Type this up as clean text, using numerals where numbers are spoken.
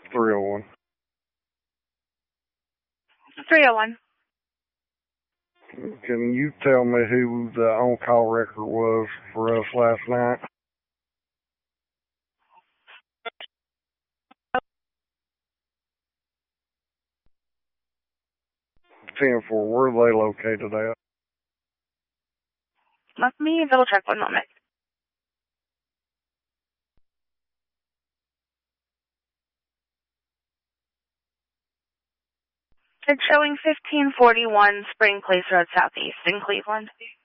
301. 301. Can you tell me who the on-call record was for us last night? 10-4, where are they located at? Let me double check 1 moment. It's showing 1541 Spring Place Road Southeast in Cleveland.